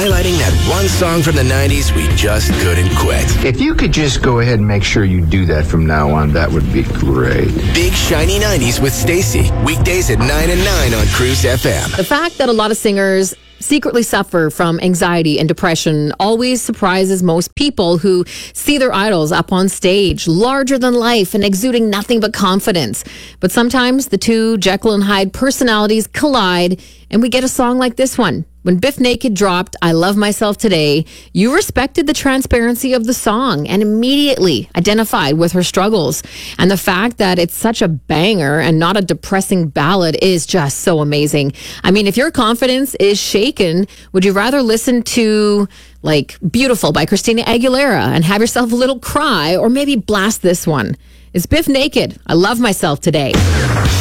highlighting that one song from the 90s we just couldn't quit. If you could just go ahead and make sure you do that from now on, that would be great. Big Shiny 90s with Stacy. Weekdays at 9 and 9 on Cruise FM. The fact that a lot of singers secretly suffer from anxiety and depression always surprises most people who see their idols up on stage, larger than life and exuding nothing but confidence. But sometimes the two Jekyll and Hyde personalities collide and we get a song like this one. When Biff Naked dropped I Love Myself Today, you respected the transparency of the song and immediately identified with her struggles. And the fact that it's such a banger and not a depressing ballad is just so amazing. I mean, if your confidence is shaken, would you rather listen to like Beautiful by Christina Aguilera and have yourself a little cry, or maybe blast this one? It's Biff Naked, I Love Myself Today.